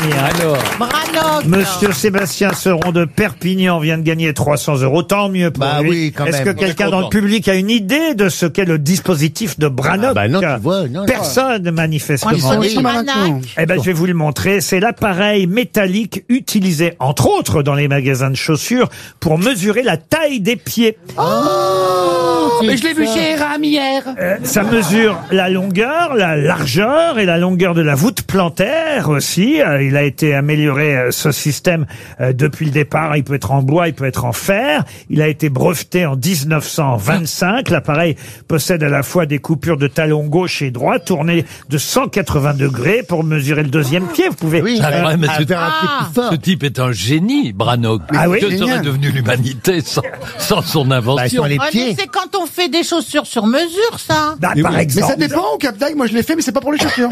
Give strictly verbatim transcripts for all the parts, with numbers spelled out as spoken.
Alors, Branoc. Monsieur Sébastien Seron de Perpignan vient de gagner trois cents euros. Tant mieux pour Bah lui. oui, quand Est-ce même. que On est quelqu'un dans content. le public a une idée de ce qu'est le dispositif de Branoc? Ah bah non, tu vois, non, Personne, manifestement. Moi, je Oui, connais maintenant. Branac. Eh ben, je vais vous le montrer. C'est l'appareil métallique utilisé, entre autres, dans les magasins de chaussures pour mesurer la taille des pieds. Mais je l'ai vu chez Ram hier. Euh, ça mesure la longueur, la largeur et la longueur de la voûte plantaire aussi. Euh, il a été amélioré, euh, ce système, euh, depuis le départ. Il peut être en bois, il peut être en fer. Il a été breveté en dix-neuf cent vingt-cinq. L'appareil possède à la fois des coupures de talon gauche et droit tournées de cent quatre-vingts degrés pour mesurer le deuxième pied. Vous pouvez... Oui, Ah, euh, ouais, mais à ce- faire un pied Ah. plus fort. ce type est un génie, Branoc. Ah oui, que serait génial. devenue l'humanité sans, sans son Bah, invention? sur les Ouais, pieds. mais c'est quand on fait des chaussures sur mesure, ça. Bah, par Mais exemple. ça dépend au Cap d'Agde, moi je l'ai fait, mais c'est pas pour les chaussures.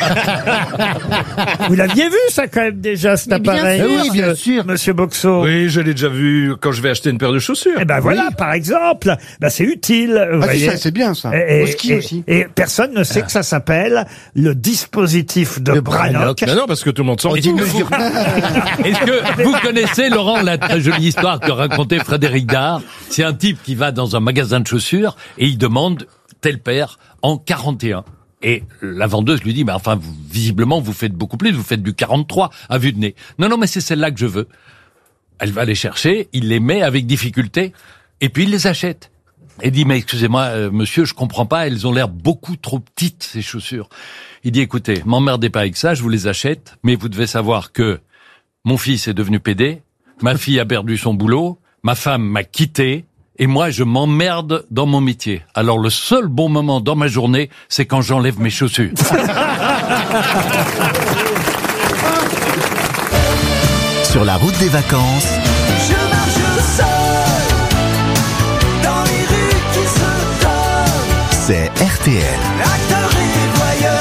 Vous l'aviez vu, ça, quand même, déjà, cet Mais bien appareil? sûr. Oui, bien sûr. Monsieur Boxo. Oui, je l'ai déjà vu quand je vais acheter une paire de chaussures. Eh ben voilà, par exemple, ben c'est utile. Vous Ah si, voyez. ça, c'est bien ça. Et, Au ski et- aussi. et personne ne sait que ça s'appelle le dispositif de, Branoc. Mais non, parce que tout le monde s'en Est-ce fout. que, vous... Est-ce que vous connaissez, Laurent, la très jolie histoire que racontait Frédéric Dard? C'est un type qui va dans un magasin de chaussures et il demande tel paire en quarante et un. Et la vendeuse lui dit, mais enfin, vous, visiblement, vous faites beaucoup plus, vous faites du quarante-trois à vue de nez. Non, non, mais c'est celle-là que je veux. Elle va les chercher, il les met avec difficulté, et puis il les achète. Et dit, mais excusez-moi, euh, monsieur, je comprends pas, elles ont l'air beaucoup trop petites, ces chaussures. Il dit, écoutez, m'emmerdez pas avec ça, je vous les achète, mais vous devez savoir que mon fils est devenu pédé, ma fille a perdu son boulot, ma femme m'a quitté, et moi, je m'emmerde dans mon métier. Alors, le seul bon moment dans ma journée, c'est quand j'enlève mes chaussures. Sur la route des vacances, Je marche seul dans les rues qui se donnent. c'est R T L. Acteur et voyeur.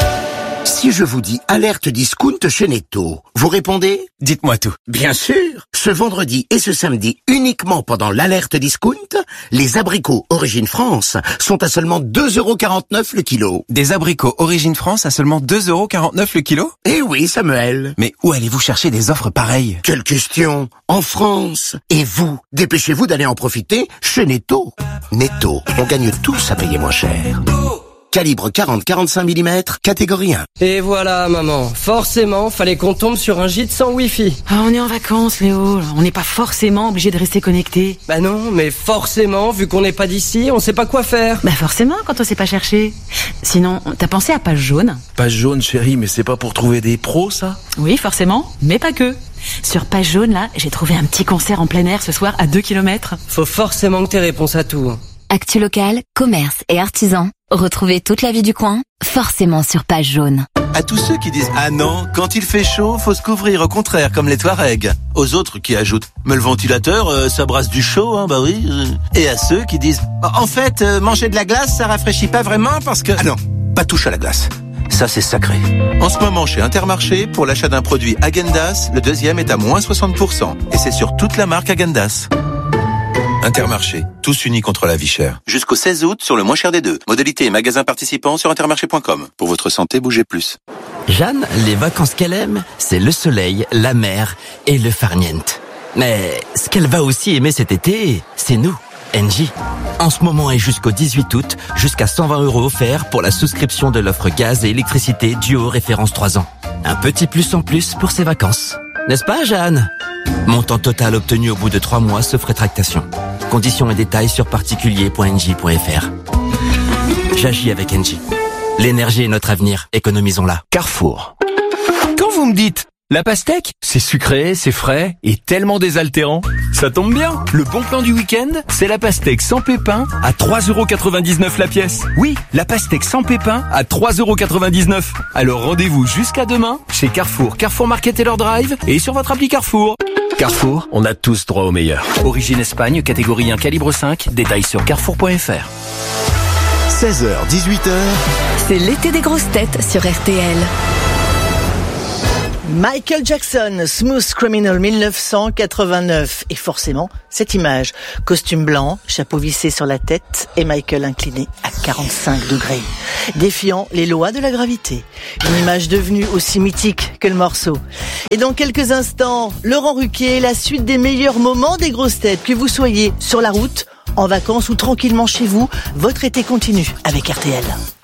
Si je vous dis alerte discount chez Netto, vous répondez? Dites-moi tout. Bien sûr. Ce vendredi et ce samedi, uniquement pendant l'alerte discount, les abricots Origine France sont à seulement deux euros quarante-neuf le kilo. Des abricots Origine France à seulement deux euros quarante-neuf le kilo? Eh oui, Samuel. Mais où allez-vous chercher des offres pareilles? Quelle question. En France. Et vous, dépêchez-vous d'aller en profiter chez Netto. Netto, on gagne tous à payer moins cher. Calibre quarante à quarante-cinq millimètres, catégorie un. Et voilà, maman. Forcément, fallait qu'on tombe sur un gîte sans wifi. Ah, on est en vacances, Léo. On n'est pas forcément obligé de rester connecté. Bah non, mais forcément, vu qu'on n'est pas d'ici, on sait pas quoi faire. Bah forcément, quand on sait pas chercher. Sinon, t'as pensé à Page Jaune? Page Jaune, chérie, mais c'est pas pour trouver des pros, ça? Oui, forcément, mais pas que. Sur Page Jaune, là, j'ai trouvé un petit concert en plein air ce soir à deux kilomètres. Faut forcément que t'aies réponse à tout. Actu local, commerce et artisans. Retrouvez toute la vie du coin, forcément sur Page Jaune. À tous ceux qui disent « Ah non, quand il fait chaud, faut se couvrir, au contraire, comme les Touaregs ». Aux autres qui ajoutent « Mais le ventilateur, euh, ça brasse du chaud, hein, bah oui. euh. » Et à ceux qui disent « En fait, euh, manger de la glace, ça rafraîchit pas vraiment parce que... » Ah non, pas touche à la glace. Ça, c'est sacré. En ce moment, chez Intermarché, pour l'achat d'un produit Häagen-Dazs, le deuxième est à moins soixante pour cent. Et c'est sur toute la marque Häagen-Dazs. Intermarché, tous unis contre la vie chère. Jusqu'au seize août, sur le moins cher des deux. Modalité et magasins participants sur intermarché point com. Pour votre santé, bougez plus. Jeanne, les vacances qu'elle aime, c'est le soleil, la mer et le farniente. Mais ce qu'elle va aussi aimer cet été, c'est nous, Engie. En ce moment et jusqu'au dix-huit août, jusqu'à cent vingt euros offerts pour la souscription de l'offre gaz et électricité Duo référence trois ans. Un petit plus en plus pour ses vacances. N'est-ce pas, Jeanne? Montant total obtenu au bout de trois mois sauf rétractation. Conditions et détails sur particulier point engie point f r. J'agis avec Engie. L'énergie est notre avenir, économisons-la. Carrefour. Quand vous me dites la pastèque, c'est sucré, c'est frais et tellement désaltérant, ça tombe bien. Le bon plan du week-end, c'est la pastèque sans pépins à trois euros quatre-vingt-dix-neuf la pièce. Oui, la pastèque sans pépins à trois euros quatre-vingt-dix-neuf. Alors rendez-vous jusqu'à demain chez Carrefour, Carrefour Market et leur drive et sur votre appli Carrefour. Carrefour, on a tous droit au meilleur. Origine Espagne, catégorie un, calibre cinq, détails sur carrefour point f r. seize heures, dix-huit heures. C'est l'été des grosses têtes sur R T L. Michael Jackson, Smooth Criminal mille neuf cent quatre-vingt-neuf. Et forcément, cette image. Costume blanc, chapeau vissé sur la tête et Michael incliné à quarante-cinq degrés. Défiant les lois de la gravité. Une image devenue aussi mythique que le morceau. Et dans quelques instants, Laurent Ruquier, la suite des meilleurs moments des grosses têtes. Que vous soyez sur la route, en vacances ou tranquillement chez vous, votre été continue avec R T L.